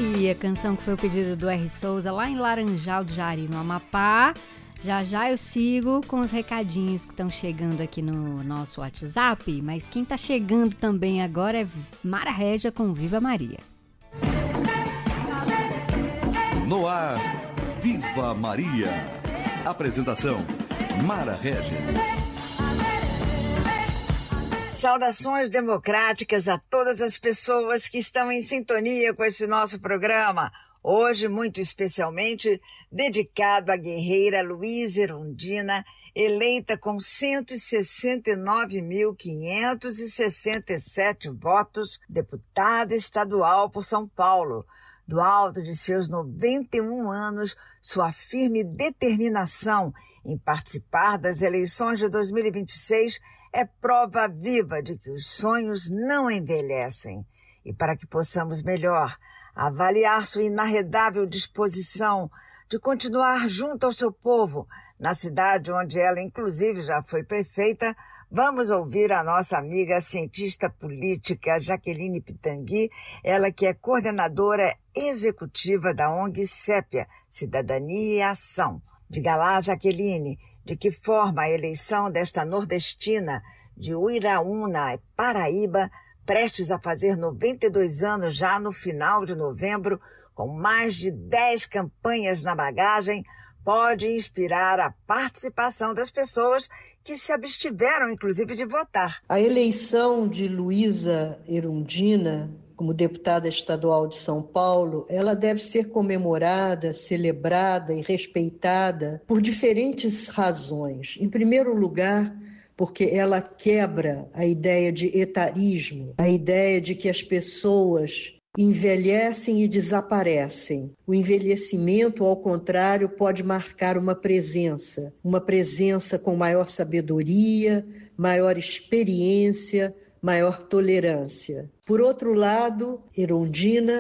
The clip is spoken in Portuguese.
Maria, canção que foi o pedido do R. Souza lá em Laranjal do Jari, no Amapá. Já já eu sigo com os recadinhos que estão chegando aqui no nosso WhatsApp, mas quem está chegando também agora é Mara Régia com Viva Maria. No ar, Viva Maria. Apresentação, Mara Régia. Saudações democráticas a todas as pessoas que estão em sintonia com esse nosso programa. Hoje, muito especialmente, dedicado à guerreira Luísa Erundina, eleita com 169.567 votos, deputada estadual por São Paulo. Do alto de seus 91 anos, sua firme determinação em participar das eleições de 2026 é prova viva de que os sonhos não envelhecem. E para que possamos melhor avaliar sua inarredável disposição de continuar junto ao seu povo, na cidade onde ela inclusive já foi prefeita, vamos ouvir a nossa amiga cientista política Jaqueline Pitangui, ela que é coordenadora executiva da ONG Sépia, Cidadania e Ação. Diga lá, Jaqueline, de que forma a eleição desta nordestina de Uiraúna, Paraíba, prestes a fazer 92 anos já no final de novembro, com mais de 10 campanhas na bagagem, pode inspirar a participação das pessoas que se abstiveram, inclusive, de votar. A eleição de Luísa Erundina como deputada estadual de São Paulo, ela deve ser comemorada, celebrada e respeitada por diferentes razões. Em primeiro lugar, porque ela quebra a ideia de etarismo, a ideia de que as pessoas envelhecem e desaparecem. O envelhecimento, ao contrário, pode marcar uma presença com maior sabedoria, maior experiência, maior tolerância. Por outro lado, Erundina